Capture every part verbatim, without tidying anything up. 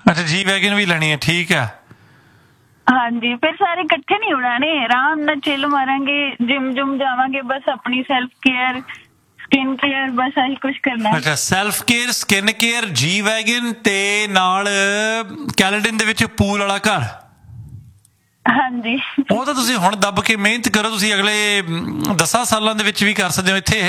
ਅੱਛਾ G wagon ਵੀ ਲੈਣੀ ਹੈ, ਠੀਕ ਹੈ। ਹਾਂਜੀ, ਫਿਰ ਸਾਰੇ ਇਕੱਠੇ ਨਹੀਂ ਉਡਾਣੇ, ਆਰਾਮ ਨਾਲ ਚਿੱਲ ਮਾਰਾਂਗੇ, ਜਿਮ ਜੁਮ ਜਾਵਾਂਗੇ, ਬਸ ਆਪਣੀ ਸੈਲਫ ਕੇਅਰ, ਸਕਿਨ ਕੇਅਰ, ਬਸ ਆਹੀ ਕੁਛ ਕਰਨਾ। ਅੱਛਾ, self care, skin care, G wagon ਤੇ ਨਾਲ ਕੈਲੇਡਨ ਦੇ ਵਿੱਚ ਪੂਲ ਵਾਲਾ ਘਰ। ਹਾਂਜੀ, ਉਹ ਤਾਂ ਤੁਸੀਂ ਹੁਣ ਦੱਬ ਕੇ ਮਿਹਨਤ ਕਰੋ, ਤੁਸੀਂ ਅਗਲੇ ਦਸਾਂ ਸਾਲਾਂ ਦੇ ਵਿੱਚ ਵੀ ਕਰ ਸਕਦੇ ਹੋ ਇੱਥੇ।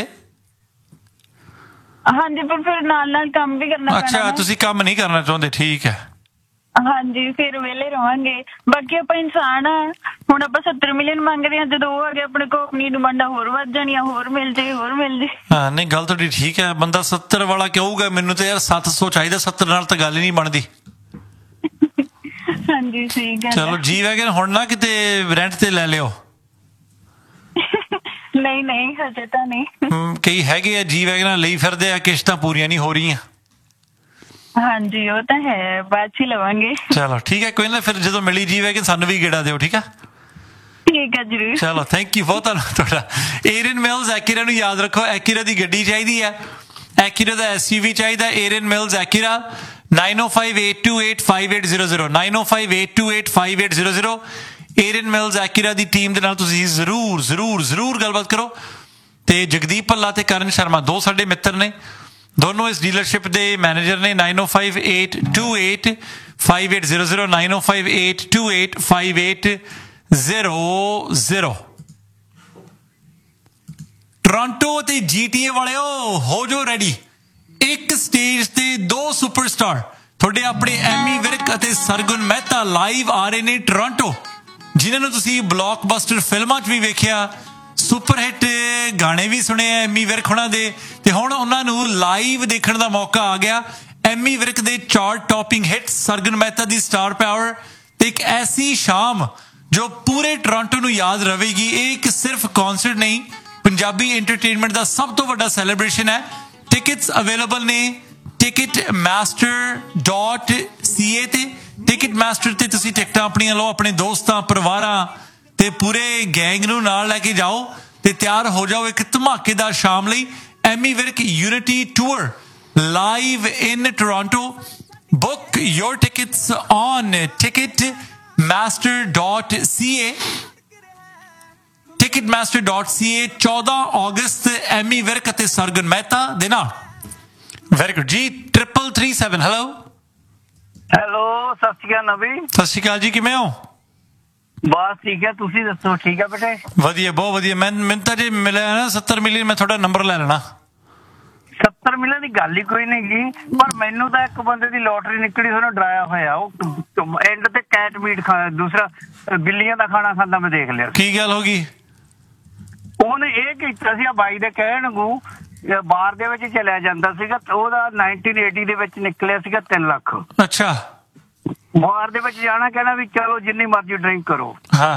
ਹਾਂਜੀ, ਪਰ ਫਿਰ ਨਾਲ ਨਾਲ ਕੰਮ ਵੀ ਕਰਨਾ ਪੈਣਾ। ਅੱਛਾ, ਤੁਸੀਂ ਕੰਮ ਨਹੀਂ ਕਰਨਾ ਚਾਹੁੰਦੇ, ਠੀਕ ਹੈ। ਹਾਂਜੀ, ਫਿਰ ਵਿਹਲੇ ਰਵਾਂਗੇ। ਬਾਕੀ ਆਪਾਂ ਇਨਸਾਨ ਆ, ਹੁਣ ਆਪਾਂ ਸੱਤਰ ਮਿਲੀਅਨ ਮੰਗਦੇ ਹਾਂ, ਜਦੋਂ ਉਹ ਆ ਗਿਆ ਆਪਣੇ ਕੋਲ ਆਪਣੀ ਡਿਮਾਂਡਾਂ ਹੋਰ ਵੱਧ ਜਾਣੀਆਂ, ਹੋਰ ਮਿਲ ਜੇ, ਹੋਰ ਮਿਲ ਜੇ। ਹਾਂ, ਨਹੀਂ ਗੱਲ ਤੁਹਾਡੀ ਠੀਕ ਹੈ। ਬੰਦਾ ਸੱਤਰ ਵਾਲਾ ਕਹੂਗਾ ਮੈਨੂੰ ਤਾਂ ਯਾਰ ਸੱਤ ਸੌ ਚਾਹੀਦਾ, ਸੱਤਰ ਨਾਲ ਤਾਂ ਗੱਲ ਹੀ ਨਹੀਂ ਬਣਦੀ। ਹਾਂਜੀ, ਸਹੀ ਗੱਲ। ਚਲੋ ਜੀ ਵੈਗਨ ਹੁਣ ਨਾ ਕਿਤੇ ਰੈਂਟ ਤੇ ਲੈ ਲਿਓ। ਨਹੀਂ ਨਹੀਂ, ਹਜੇ ਤਾਂ ਨਹੀਂ। ਕਈ ਹੈਗੇ ਆ ਜੀ ਵੈਗਨਾਂ ਲਈ ਫਿਰਦੇ ਆ, ਕਿਸ਼ਤਾਂ ਪੂਰੀਆਂ ਨਹੀਂ ਹੋ ਰਹੀਆਂ। ਹਾਂਜੀ, ਉਹ ਤਾਂ ਹੈ, ਬਾਅਦ ਚ ਹੀ ਲਵਾਂਗੇ। ਚਲੋ ਠੀਕ ਹੈ, ਕੋਈ ਨਾ, ਫਿਰ ਜਦੋਂ ਮਿਲੀ ਜੀ ਵੈਗਨ ਸਾਨੂੰ ਵੀ ਗੇੜਾ ਦਿਓ, ਠੀਕ ਹੈ। ਠੀਕ ਹੈ ਜ਼ਰੂਰ। ਚਲੋ ਥੈਂਕ ਯੂ, ਬਹੁਤ ਧੰਨਵਾਦ ਤੁਹਾਡਾ। ਏਰੀਅਨ ਮਿਲਸ ਐਕੀਰਾ ਨੂੰ ਯਾਦ ਰੱਖੋ, ਐਕੀਰਾ ਦੀ ਗੱਡੀ ਚਾਹੀਦੀ ਹੈ, ਐਕੀਰਾ ਦਾ ਐਸ ਯੂ ਵੀ ਚਾਹੀਦਾ। ਏਰੀਅਨ ਮਿਲਸ ਐਕੀਰਾ, ਨਾਈਨ ਓ five eight two eight five eight zero zero, nine ਓ five eight two eight five eight zero zero. ਏਰੀਅਨ mills ਐਕੀਰਾ ਦੀ ਟੀਮ ਦੇ ਨਾਲ ਤੁਸੀਂ ਜ਼ਰੂਰ ਜ਼ਰੂਰ ਜ਼ਰੂਰ ਗੱਲਬਾਤ ਕਰੋ। ਤੇ ਜਗਦੀਪ ਭੱਲਾ ਤੇ ਕਰਨ ਸ਼ਰਮਾ ਦੋ ਸਾਡੇ ਮਿੱਤਰ ਨੇ, ਦੋਨੋਂ ਇਸ ਡੀਲਰਸ਼ਿਪ ਦੇ ਮੈਨੇਜਰ ਨੇ। ਨਾਈਨ ਓ five eight two eight five eight zero zero, nine ਓ five eight two eight five eight zero zero. Toronto ਤੇ ਜੀ ਟੀ ਏ ਵਾਲਿਓ ਹੋ ਜੋ ਰੈਡੀ। ਇੱਕ ਸਟੇਜ ਤੇ ਦੋ ਸੁਪਰਸਟਾਰ ਤੁਹਾਡੇ ਆਪਣੇ ਐਮੀ ਵਿਰਕ ਅਤੇ ਸਰਗੁਣ ਮਹਿਤਾ ਲਾਈਵ ਆ ਰਹੇ ਨੇ ਟੋਰਾਂਟੋ, ਜਿਨ੍ਹਾਂ ਨੂੰ ਤੁਸੀਂ ਬਲੌਕਬਸਟਰ ਫਿਲਮਾਂ 'ਚ ਵੀ ਵੇਖਿਆ, ਸੁਪਰ ਹਿੱਟ ਗਾਣੇ ਵੀ ਸੁਣੇ ਆ ਐਮੀ ਵਿਰਕ ਹੋਣਾ ਦੇ, ਤੇ ਹੁਣ ਉਹਨਾਂ ਨੂੰ ਲਾਈਵ ਦੇਖਣ ਦਾ ਮੌਕਾ ਆ ਗਿਆ। ਐਮੀ ਵਿਰਕ ਦੇ chart topping hit, Sargun Mehta ਦੀ ਸਟਾਰ ਪਾਵਰ, ਤੇ ਇੱਕ ਐਸੀ ਸ਼ਾਮ ਜੋ ਪੂਰੇ ਟੋਰਾਂਟੋ ਨੂੰ ਯਾਦ ਰਵੇਗੀ। ਇਹ ਇੱਕ ਸਿਰਫ ਕੌਂਸਰਟ ਨਹੀਂ, ਪੰਜਾਬੀ ਐਂਟਰਟੇਨਮੈਂਟ ਦਾ ਸਭ ਤੋਂ ਵੱਡਾ ਸੈਲੀਬ੍ਰੇਸ਼ਨ ਹੈ। ਟਿਕਟਸ ਅਵੇਲੇਬਲ ਨੇ ਟਿਕਟ ਮਾਸਟਰ ਡੋਟ ਸੀ ਏ ਤੇ। ਟਿਕਟ ਮਾਸਟਰ ਤੇ ਤੁਸੀਂ ਟਿਕਟਾਂ ਆਪਣੀਆਂ ਲਓ, ਆਪਣੇ ਦੋਸਤਾਂ, ਪਰਿਵਾਰਾਂ ਤੇ ਪੂਰੇ ਗੈਂਗ ਨੂੰ ਨਾਲ ਲੈ ਕੇ ਜਾਓ ਤੇ ਤਿਆਰ ਹੋ ਜਾਓ ਇੱਕ ਧਮਾਕੇਦਾਰ ਸ਼ਾਮ ਲਈ। Ammy Virk unity tour live in Toronto. Book your tickets on ticket master dot C A, ticket master dot ਸੀ ਏ। ਚੌਦਾਂ ਅਗਸਤ ਐਮੀ ਵਿਰਕ ਅਤੇ ਸਰਗੁਣ ਮਹਿਤਾ ਦੇ ਨਾਲ। ਵੈਰੀ ਗੁੱਡ ਜੀ। Triple three seven, hello hello, ਸਤਿ ਸ਼੍ਰੀ ਅਕਾਲ ਨਵੀ। ਸਤਿ ਸ਼੍ਰੀ ਅਕਾਲ ਜੀ, ਕਿਵੇਂ ਹੋ? ਬਸ ਠੀਕ ਹੈ, ਤੁਸੀਂ ਦੱਸੋ? ਠੀਕ ਹੈ ਬੇਟੇ? ਵਧੀਆ, ਬਹੁਤ ਵਧੀਆ। ਮੈਂ ਮੈਨੂੰ ਤਾਂ ਜੇ ਮਿਲਿਆ ਨਾ ਸੱਤਰ ਮਿਲੀਅਨ, ਮੈਂ ਤੁਹਾਡਾ ਨੰਬਰ ਲੈ ਲੈਣਾ। ਸੱਤਰ ਮਿਲੀਅਨ ਦੀ ਗੱਲ ਹੀ ਕੋਈ ਨਹੀਂ ਗੀ, ਪਰ ਮੈਨੂੰ ਤਾਂ ਇੱਕ ਬੰਦੇ ਦੀ ਲੋਟਰੀ ਨਿਕਲੀ, ਉਹਨੂੰ ਡਰਾਇਆ ਹੋਇਆ। ਉਹ ਐਂਡ ਤੇ ਕੈਟ ਮੀਟ ਖਾ, ਦੂਸਰਾ ਬਿੱਲੀਆਂ ਦਾ ਖਾਣਾ ਖਾਂਦਾ ਮੈਂ ਦੇਖ ਲਿਆ। ਕੀ ਗੱਲ ਹੋ ਗਈ? ਉਹਨੇ ਇਹ ਕੀਤਾ ਸੀ, ਬਾਈ ਦੇ ਕਹਿਣ ਨੂੰ ਬਾਰ ਦੇ ਵਿੱਚ ਚਲਿਆ ਜਾਂਦਾ ਸੀਗਾ, ਉਹਦਾ ਨਾਈਨਟੀਨ ਏਟੀ ਦੇ ਵਿੱਚ ਨਿਕਲਿਆ ਸੀਗਾ ਤਿੰਨ ਲੱਖ। ਅੱਛਾ। ਬਾਰ ਦੇ ਵਿੱਚ ਜਾਣਾ, ਕਹਿਣਾ ਵੀ ਚਲੋ ਜਿੰਨੀ ਮਰਜ਼ੀ ਡਰਿੰਕ ਕਰੋ। ਹਾਂ।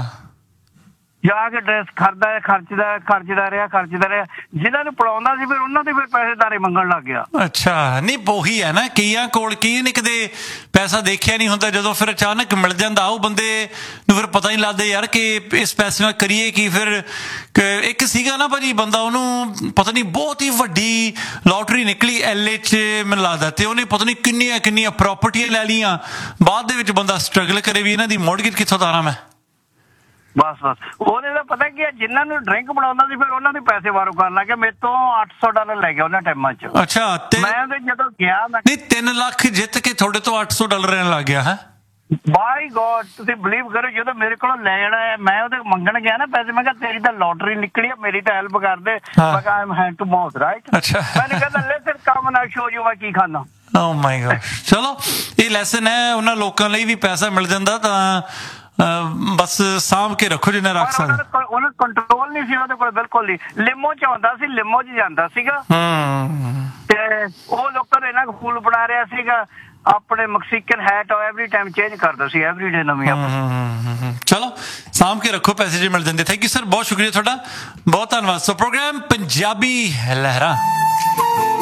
ਜਾ ਕੇ ਡਰੈਸ ਖਰਦਾ ਖਰਚਦਾ ਖਰਚਦਾ ਰਿਹਾ ਖਰਚਦਾ ਰਿਹਾ ਜਿਹਨਾਂ ਨੂੰ ਪੜਾਉਂਦਾ ਸੀ, ਫਿਰ ਉਹਨਾਂ ਦੇ ਫਿਰ ਪੈਸੇਦਾਰੇ ਮੰਗਣ ਲੱਗ ਗਿਆ। ਅੱਛਾ, ਨਹੀਂ ਉਹੀ ਹੈ ਨਾ, ਕਈਆਂ ਕੋਲ ਕੀ ਨੇ ਕਦੇ ਪੈਸਾ ਦੇਖਿਆ ਨਹੀਂ ਹੁੰਦਾ, ਜਦੋਂ ਫਿਰ ਅਚਾਨਕ ਮਿਲ ਜਾਂਦਾ ਉਹ ਬੰਦੇ ਨੂੰ ਫਿਰ ਪਤਾ ਨਹੀਂ ਲੱਗਦਾ ਯਾਰ ਕਿ ਇਸ ਪੈਸੇ ਨਾਲ ਕਰੀਏ ਕੀ। ਫਿਰ ਇੱਕ ਸੀਗਾ ਨਾ ਭਾਜੀ ਬੰਦਾ, ਉਹਨੂੰ ਪਤਾ ਨਹੀਂ ਬਹੁਤ ਹੀ ਵੱਡੀ ਲੋਟਰੀ ਨਿਕਲੀ ਐਲ ਏ 'ਚ ਮੈਨੂੰ ਲੱਗਦਾ, ਤੇ ਉਹਨੇ ਪਤਾ ਨਹੀਂ ਕਿੰਨੀਆਂ ਕਿੰਨੀਆਂ ਪ੍ਰਾਪਰਟੀਆਂ ਲੈ ਲਈਆਂ। ਬਾਅਦ ਦੇ ਵਿੱਚ ਬੰਦਾ ਸਟਰਗਲ ਕਰੇ ਵੀ ਇਹਨਾਂ ਦੀ ਮੌਰਗੇਜ ਕਿੱਥੋਂ ਤਾਰਾਂ ਮੈਂ। ਬਸ ਬਸ ਉਹਨੇ ਤਾਂ ਪਤਾ ਕੀ, ਜਿਨ੍ਹਾਂ ਨੂੰ ਡਰਿੰਕ ਬਣਾਉਂਦਾ ਸੀ ਫਿਰ ਉਹਨਾਂ ਦੇ ਪੈਸੇ ਵਾਰੋ ਕਰਨ ਲੱਗ ਗਿਆ। ਮੇਰੇ ਤੋਂ ਅੱਠ ਸੌ ਡਾਲਰ ਲੈ ਗਿਆ ਉਹਨਾਂ ਟਾਈਮਾਂ 'ਚ। ਅੱਛਾ। ਮੈਂ ਤੇ ਜਦੋਂ ਗਿਆ, ਮੈਂ ਨਹੀਂ ਤਿੰਨ ਲੱਖ ਜਿੱਤ ਕੇ ਤੁਹਾਡੇ ਤੋਂ ਅੱਠ ਸੌ ਡਾਲਰ ਰਹਿਣ ਲੱਗ ਗਿਆ ਹੈ। ਬਾਈ ਗੋਡ, ਤੁਸੀਂ ਬਿਲੀਵ ਕਰੋ, ਜਦੋਂ ਮੇਰੇ ਕੋਲੋਂ ਲੈ ਜਾਣਾ ਹੈ, ਮੈਂ ਉਹਦੇ ਮੰਗਣ ਗਿਆ ਨਾ ਪੈਸੇ, ਮੈਂ ਕਿਹਾ ਤੇਰੀ ਤਾਂ ਲੋਟਰੀ ਨਿਕਲੀ ਹੈ, ਮੇਰੀ ਤਾਂ ਹੈਲਪ ਕਰ ਦੇ। ਮੈਂ ਕਿਹਾ I am hand to mouth right. ਅੱਛਾ। ਮੈंने ਕਹਿੰਦਾ ਲਿਸਨ ਕਮ ਨਾ ਸ਼ੋ ਯੂ ਮੈਂ ਕੀ ਖਾਣਾ। ਓ ਮਾਈ ਗॉड। ਚਲੋ ਇਹ ਲੈਸਨ ਹੈ, ਉਹਨਾਂ ਲੋਕਾਂ ਲਈ ਵੀ ਪੈਸਾ ਮਿਲ ਜਾਂਦਾ ਤਾਂ ਬਸ ਸਾਂਭ ਕੇ ਰੱਖੋ ਜਿੰਨਾ ਰੱਖ ਸਕਦੇ। ਉਹਨਾਂ ਕੰਟਰੋਲ ਨਹੀਂ ਸੀ ਉਹਦੇ ਕੋਲ, ਬਿਲਕੁਲ ਨਹੀਂ। ਲਿਮੋ 'ਚ ਆਉਂਦਾ ਸੀ, ਲਿਮੋ 'ਚ ਜਾਂਦਾ ਸੀਗਾ, ਤੇ ਉਹ ਲੋਕਾਂ ਨੂੰ ਇਹਨਾਂ ਫੂਲ ਬਣਾ ਰਿਹਾ ਸੀਗਾ। ਆਪਣੇ Mexican hat every time change ਕਰਦਾ ਸੀ, ਐਵਰੀ ਡੇ ਨਵੀਂ। ਚਲੋ ਸਾਂਭ ਕੇ ਰੱਖੋ, ਪੈਸੇ ਜੇ ਮਿਲ ਜਾਂਦੇ। ਥੈਂਕ ਯੂ ਸਰ, ਬਹੁਤ ਸ਼ੁਕਰੀਆ ਤੁਹਾਡਾ, ਬਹੁਤ ਧੰਨਵਾਦ। ਸੋ ਪ੍ਰੋਗਰਾਮ ਪੰਜਾਬੀ ਲਹਿਰਾਂ